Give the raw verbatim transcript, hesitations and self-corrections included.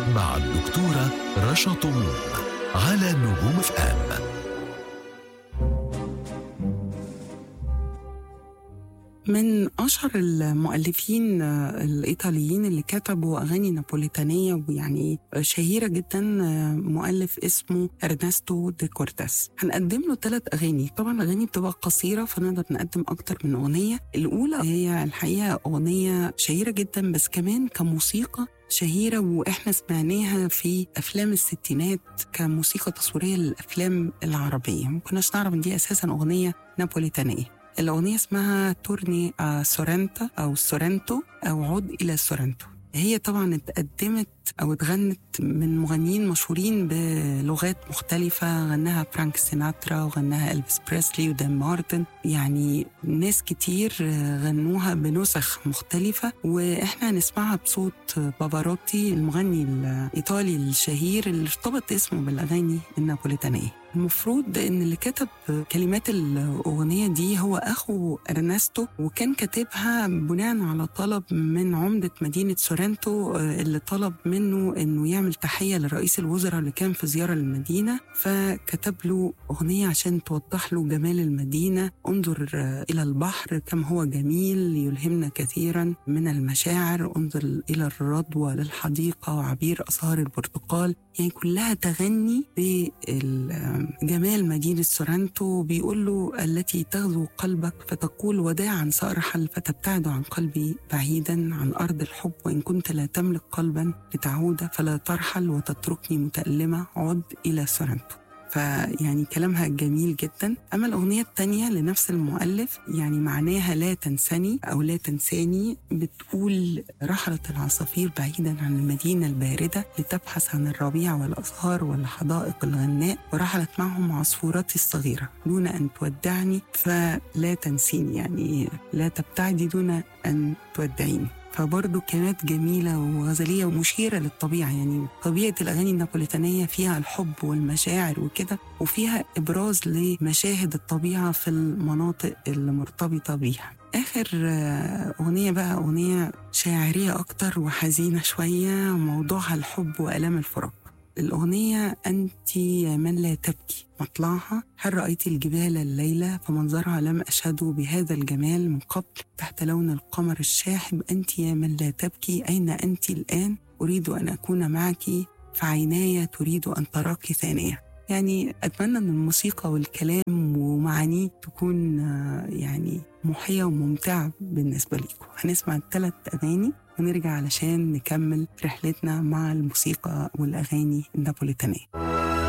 مع الدكتورة رشا طموح على نجوم اف ام. من أشهر المؤلفين الإيطاليين اللي كتبوا أغاني نابوليتانية ويعني شهيرة جدا مؤلف اسمه إرنستو دي كورتاس. هنقدم له ثلاث أغاني، طبعا الأغاني بتبقى قصيرة فنقدر نقدم أكتر من أغنية. الأولى هي الحقيقة أغنية شهيرة جدا بس كمان كموسيقى شهيرة، وإحنا سمعناها في أفلام الستينات كموسيقى تصويرية للأفلام العربية، مكناش نعرف إن دي أساسا أغنية نابوليتانية. الأغنية اسمها تورني سورنتا أو سورنتو أو عود إلى سورنتو. هي طبعا اتقدمت أو اتغنت من مغنيين مشهورين بلغات مختلفة، غناها فرانك سيناترا وغناها إلفيس بريسلي ودان مارتن، يعني ناس كتير غنوها بنسخ مختلفة، وإحنا هنسمعها بصوت بافاروتي المغني الإيطالي الشهير اللي ارتبط اسمه بالأغاني النابوليتانية. المفروض إن اللي كتب كلمات الأغنية دي هو أخو إرنستو، وكان كاتبها بناء على طلب من عمدة مدينة سورنتو اللي طلب منه إنه يعمل تحية لرئيس الوزراء اللي كان في زيارة للمدينة، فكتب له أغنية عشان توضح له جمال المدينة. انظر إلى البحر كم هو جميل يلهمنا كثيرا من المشاعر، انظر إلى الرضوة للحديقة وعبير أزهار البرتقال، يعني كلها تغني بجمال مدينة سورنتو. بيقول له التي تغزو قلبك فتقول وداعا سأرحل، فتبتعد عن قلبي بعيدا عن أرض الحب، وإن كنت لا تملك قلبا لتعود فلا ترحل وتتركني متألمة، عد إلى سورنتو. فيعني كلامها جميل جدا. أما الأغنية التانية لنفس المؤلف يعني معناها لا تنسني أو لا تنساني، بتقول رحلت العصافير بعيدا عن المدينة الباردة لتبحث عن الربيع والأزهار والحدائق الغناء، ورحلت معهم عصفورتي الصغيرة دون أن تودعني فلا تنسيني، يعني لا تبتعدي دون أن تودعيني. فبرضه كانت جميلة وغزلية ومشيرة للطبيعة، يعني طبيعة الأغاني النابوليتانية فيها الحب والمشاعر وكده، وفيها إبراز لمشاهد الطبيعة في المناطق المرتبطة بيها. آخر أغنية بقى أغنية شاعرية أكتر وحزينة شوية، موضوعها الحب وألام الفراق. الأغنية أنت يا من لا تبكي مطلعها، هل رأيت الجبال الليلة فمنظرها لم أشهد بهذا الجمال من قبل، تحت لون القمر الشاحب، أنت يا من لا تبكي أين أنت الآن، أريد أن أكون معك فعيناي تريد أن تراك ثانية. يعني أتمنى أن الموسيقى والكلام ومعانيه تكون يعني محية وممتعة بالنسبة لكم. هنسمع الثلاث أغاني ونرجع علشان نكمل رحلتنا مع الموسيقى والأغاني النابوليتانية.